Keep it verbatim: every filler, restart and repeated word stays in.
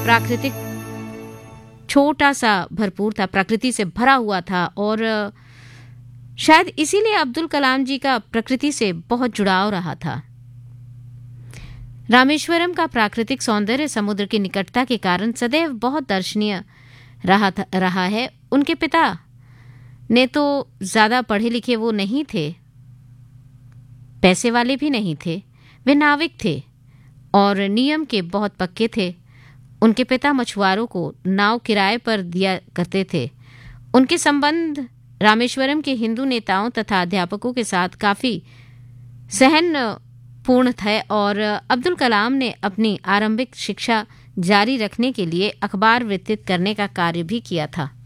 प्राकृतिक छोटा सा भरपूर था, प्रकृति से भरा हुआ था और शायद इसीलिए अब्दुल कलाम जी का प्रकृति से बहुत जुड़ाव रहा था। रामेश्वरम का प्राकृतिक सौंदर्य समुद्र की निकटता के कारण सदैव बहुत दर्शनीय रहा था, रहा है। उनके पिता ने तो ज्यादा पढ़े लिखे वो नहीं थे, पैसे वाले भी नहीं थे, वे नाविक थे और नियम के बहुत पक्के थे। उनके पिता मछुआरों को नाव किराए पर दिया करते थे। उनके संबंध रामेश्वरम के हिंदू नेताओं तथा अध्यापकों के साथ काफी सहन पूर्ण थे और अब्दुल कलाम ने अपनी आरंभिक शिक्षा जारी रखने के लिए अखबार वितरित करने का कार्य भी किया था।